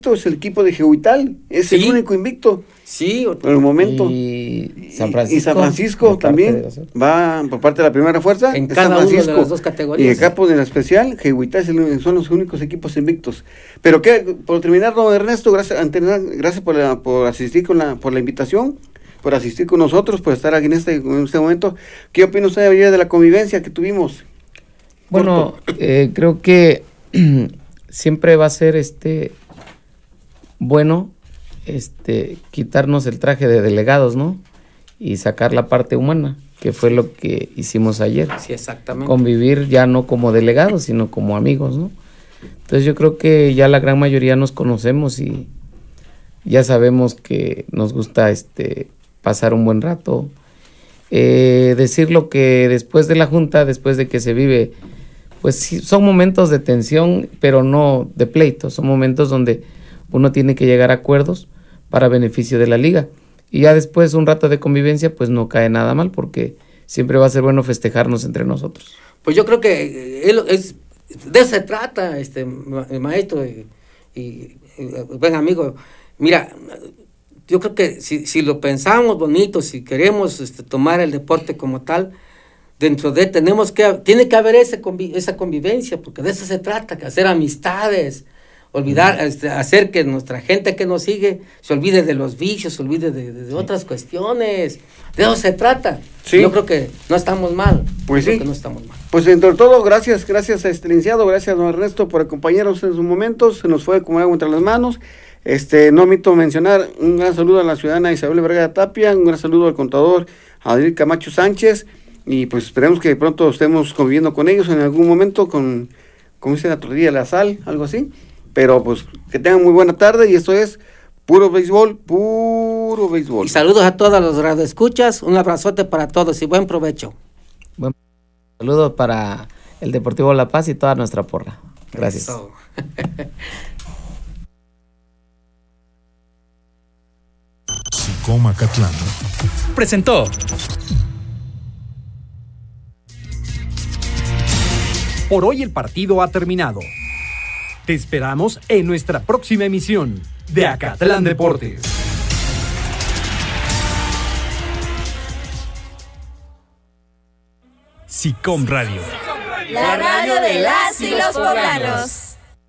es el equipo de Jehuital, es el único invicto. Sí, por el momento. Y San Francisco, y San Francisco también va por parte de la primera fuerza. En cada una de las dos categorías. Y el campo de la especial, Jehuital son los únicos equipos invictos. Pero por terminar, don Ernesto, gracias por asistir por la invitación, por asistir con nosotros, por estar aquí en este momento. ¿Qué opina usted de la convivencia que tuvimos? Bueno, creo que siempre va a ser bueno quitarnos el traje de delegados, ¿no? Y sacar la parte humana, que fue lo que hicimos ayer. Sí, exactamente. Convivir ya no como delegados, sino como amigos, ¿no? Entonces yo creo que ya la gran mayoría nos conocemos y ya sabemos que nos gusta pasar un buen rato. Decir lo que después de la junta, después de que se vive, pues sí, son momentos de tensión, pero no de pleito, son momentos donde uno tiene que llegar a acuerdos para beneficio de la liga. Y ya después un rato de convivencia, pues no cae nada mal, porque siempre va a ser bueno festejarnos entre nosotros. Pues yo creo que de eso se trata, maestro y buen amigo. Mira, yo creo que si lo pensamos bonito, si queremos tomar el deporte como tal, dentro de tiene que haber esa convivencia, porque de eso se trata, que hacer amistades, olvidar, hacer que nuestra gente que nos sigue se olvide de los vicios, se olvide de otras cuestiones. De eso se trata. Sí. Yo creo que no estamos mal. Pues sí. Que no estamos mal. Pues entre todo, gracias licenciado, gracias don Ernesto por acompañarnos en sus momentos. Se nos fue como agua entre las manos. No omito mencionar un gran saludo a la ciudadana Isabel Vergara Tapia, un gran saludo al contador Adriel Camacho Sánchez, y pues esperemos que pronto estemos conviviendo con ellos en algún momento, como dice la tortilla de la sal, algo así. Pero pues que tengan muy buena tarde, y esto es puro béisbol. Y saludos a todos los radioescuchas, un abrazote para todos y buen provecho. Buen saludo para el Deportivo La Paz y toda nuestra porra. Gracias. SICOM Acatlán presentó Por hoy el partido ha terminado. Te esperamos en nuestra próxima emisión de Acatlán Deportes. SICOM Radio. La radio de las y los poblanos.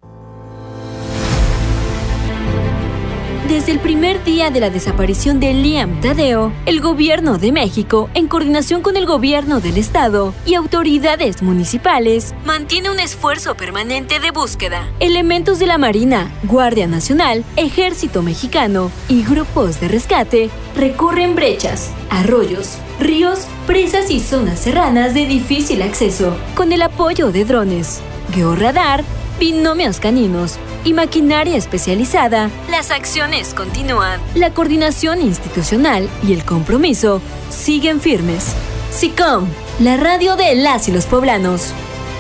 Desde el primer día de la desaparición de Liam Tadeo, el Gobierno de México, en coordinación con el Gobierno del Estado y autoridades municipales, mantiene un esfuerzo permanente de búsqueda. Elementos de la Marina, Guardia Nacional, Ejército Mexicano y grupos de rescate recorren brechas, arroyos, ríos, presas y zonas serranas de difícil acceso, con el apoyo de drones, georradar, binomios caninos y maquinaria especializada. Las acciones continúan. La coordinación institucional y el compromiso siguen firmes. SICOM, la radio de las y los poblanos.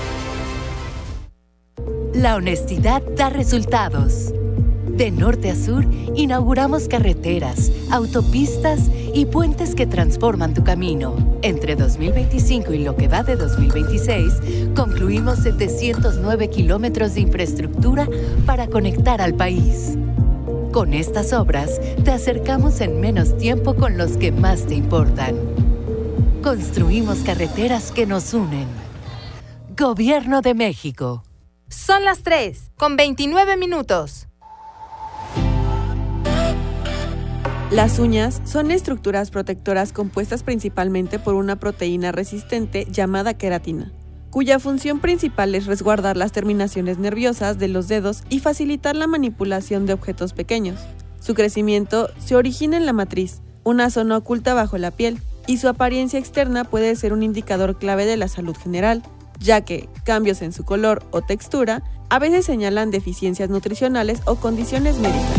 La honestidad da resultados. De norte a sur, inauguramos carreteras, autopistas y puentes que transforman tu camino. Entre 2025 y lo que va de 2026, concluimos 709 kilómetros de infraestructura para conectar al país. Con estas obras, te acercamos en menos tiempo con los que más te importan. Construimos carreteras que nos unen. Gobierno de México. Son las 3:29. Las uñas son estructuras protectoras compuestas principalmente por una proteína resistente llamada queratina, cuya función principal es resguardar las terminaciones nerviosas de los dedos y facilitar la manipulación de objetos pequeños. Su crecimiento se origina en la matriz, una zona oculta bajo la piel, y su apariencia externa puede ser un indicador clave de la salud general, ya que cambios en su color o textura a veces señalan deficiencias nutricionales o condiciones médicas.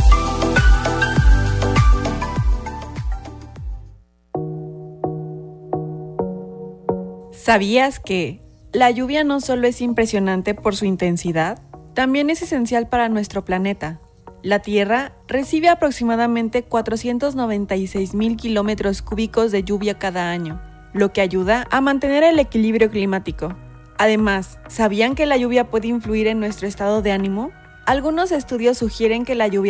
¿Sabías que la lluvia no solo es impresionante por su intensidad, también es esencial para nuestro planeta? La Tierra recibe aproximadamente 496,000 kilómetros cúbicos de lluvia cada año, lo que ayuda a mantener el equilibrio climático. Además, ¿sabían que la lluvia puede influir en nuestro estado de ánimo? Algunos estudios sugieren que la lluvia